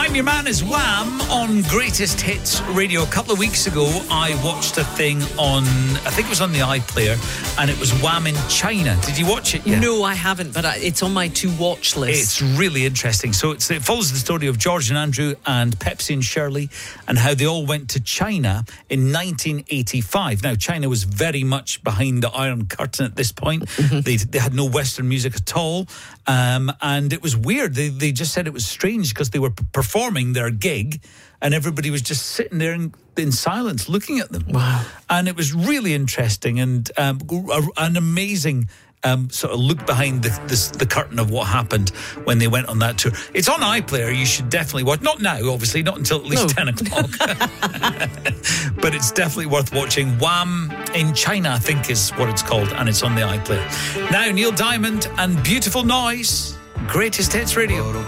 I'm Your Man is Wham on Greatest Hits Radio. A couple of weeks ago, I watched a thing on, I think it was on the iPlayer, and it was Wham in China. Did you watch it yet? No, I haven't, but it's on my to-watch list. It's really interesting. So it follows the story of George and Andrew and Pepsi and Shirley and how they all went to China in 1985. Now, China was very much behind the Iron Curtain at this point. Mm-hmm. They had no Western music at all. And it was weird. They just said it was strange because they were performing their gig and everybody was just sitting there in silence looking at them. Wow. And it was really interesting and an amazing sort of look behind the curtain of what happened when they went on that tour. It's on iPlayer. You should definitely watch. Not now, obviously, not until at least 10 o'clock. But it's definitely worth watching. Wham in China, I think is what it's called, and it's on the iPlayer. Now, Neil Diamond and Beautiful Noise, Greatest Hits Radio.